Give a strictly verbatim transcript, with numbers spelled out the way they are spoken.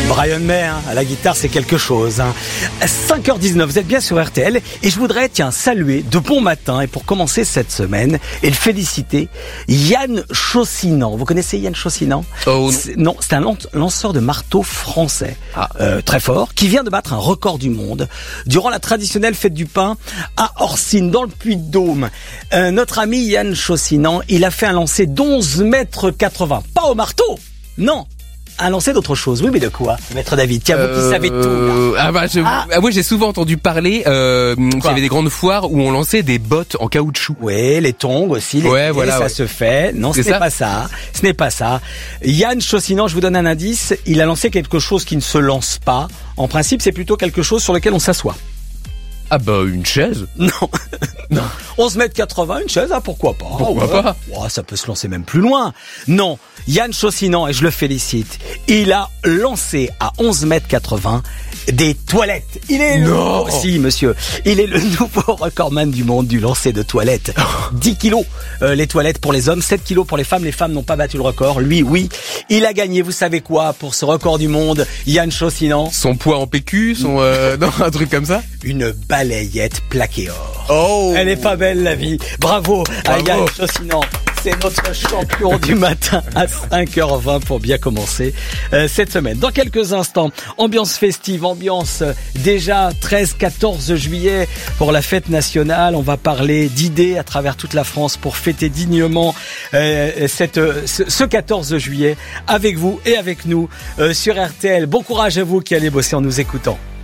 Brian May, hein, à la guitare, c'est quelque chose. Hein. cinq heures dix-neuf, vous êtes bien sur R T L et je voudrais, tiens, saluer de bon matin et pour commencer cette semaine et le féliciter, Yann Chaussinan. Vous connaissez Yann Chaussinan ? Oh, c'est, non, c'est un lanceur de marteau français, ah. euh, très fort, qui vient de battre un record du monde durant la traditionnelle fête du pain à Orsine, dans le Puy-de-Dôme. Euh, notre ami Yann Chaussinan, il a fait un lancer d'onze mètres quatre-vingts. Pas au marteau, non, un lancer d'autre chose. Oui, mais de quoi, Maître David? Tiens, vous qui euh, savez tout, là. Ah bah, je, ah. Ah, moi j'ai souvent entendu parler euh, qu'il y avait des grandes foires où on lançait des bottes en caoutchouc. Oui, les tongs aussi, les ouais, clés, voilà, ça ouais. se fait. Non, c'est ce n'est ça pas ça. Ce n'est pas ça. Yann Chaussinan, je vous donne un indice, il a lancé quelque chose qui ne se lance pas. En principe, c'est plutôt quelque chose sur lequel on s'assoit. Ah bah une chaise. Non. Non. onze mètres quatre-vingts, une chaise, ah, pourquoi pas. Pourquoi ouais. pas ouais, ça peut se lancer même plus loin. Non, Yann Chaussinan, et je le félicite, il a lancé à onze mètres quatre-vingts des toilettes. Il est non. le... Si, monsieur. Il est le nouveau recordman du monde du lancer de toilettes. dix kilos euh, les toilettes pour les hommes, sept kilos pour les femmes. Les femmes n'ont pas battu le record. Lui, oui. Il a gagné, vous savez quoi, pour ce record du monde, Yann Chaussinan? Son poids en P Q, son... Euh, non, un truc comme ça. Une balayette plaquée or. Oh. Elle est pas belle, la vie. Bravo, Bravo. à Yann Chaussinan. C'est notre champion du matin à cinq heures vingt pour bien commencer euh, cette semaine. Dans quelques instants, ambiance festive, ambiance euh, déjà treize quatorze juillet pour la fête nationale. On va parler d'idées à travers toute la France pour fêter dignement euh, cette, euh, ce, ce quatorze juillet avec vous et avec nous euh, sur R T L. Bon courage à vous qui allez bosser en nous écoutant.